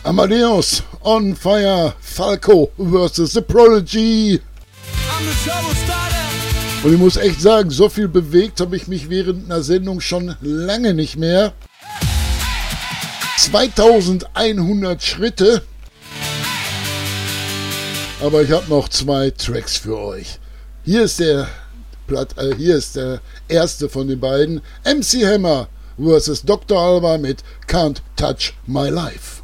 Amadeus, On Fire, Falco vs. The Prodigy. Und ich muss echt sagen, so viel bewegt habe ich mich während einer Sendung schon lange nicht mehr. 2100 Schritte. Aber ich habe noch 2 Tracks für euch. Hier ist der erste von den beiden. MC Hammer vs. Dr. Alban mit Can't Touch My Life.